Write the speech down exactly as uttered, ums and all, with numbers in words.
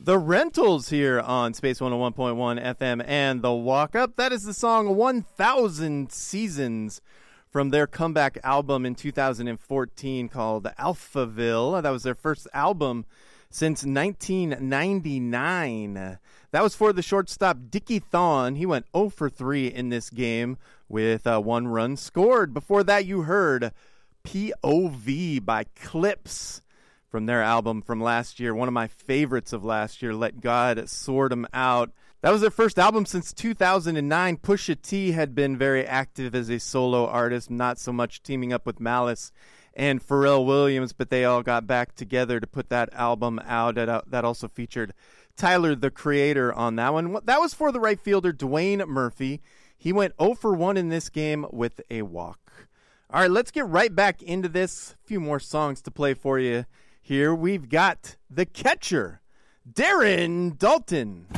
The Rentals here on Space one oh one point one F M and The Walk Up. That is the song one thousand Seasons from their comeback album in two thousand fourteen called Alphaville. That was their first album since nineteen ninety-nine. That was for the shortstop Dickie Thon. He went oh for three in this game with uh, one run scored. Before that, you heard P O V by Clips from their album from last year, one of my favorites of last year, Let God Sort 'Em Out. That was their first album since two thousand nine. Pusha T had been very active as a solo artist, not so much teaming up with Malice and Pharrell Williams, but they all got back together to put that album out. That also featured Tyler, the Creator, on that one. That was for the right fielder, Dwayne Murphy. He went oh for one in this game with a walk. All right, let's get right back into this. A few more songs to play for you. Here we've got The Catcher, Darren Dalton.